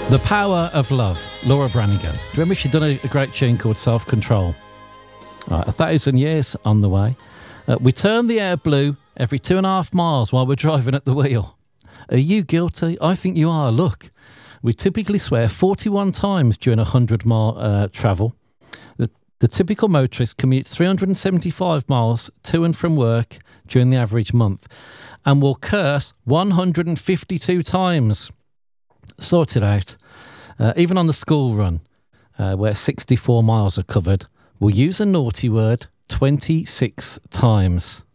The Power of Love, Laura Branigan. Remember she'd done a great tune called Self-Control. Right, 1,000 years on the way. We turn the air blue every 2.5 miles while we're driving at the wheel. Are you guilty? I think you are. Look, we typically swear 41 times during a 100-mile travel. The typical motorist commutes 375 miles to and from work during the average month and will curse 152 times. Sort it out. Even on the school run, where 64 miles are covered, we'll use a naughty word 26 times.